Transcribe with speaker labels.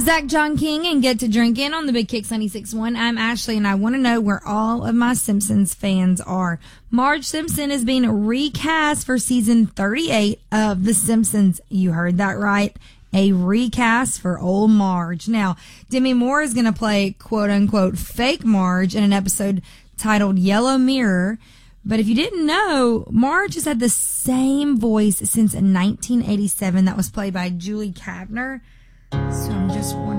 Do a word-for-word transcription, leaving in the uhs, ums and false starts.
Speaker 1: Zach John King and Get to Drinking on the Big Kicks ninety-six point one. I'm Ashley, and I want to know where all of my Simpsons fans are. Marge Simpson is being recast for season thirty-eight of The Simpsons. You heard that right. A recast for old Marge. Now, Demi Moore is going to play quote-unquote fake Marge in an episode titled Yellow Mirror. But if you didn't know, Marge has had the same voice since nineteen eighty-seven that was played by Julie Kavner. So I'm just